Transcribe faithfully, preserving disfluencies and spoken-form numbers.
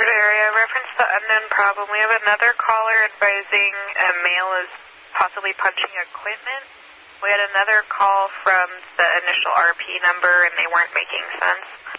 Bedford area. Reference the unknown problem. We have another caller advising a male is possibly punching equipment. We had another call from the initial R P number, and they weren't making sense.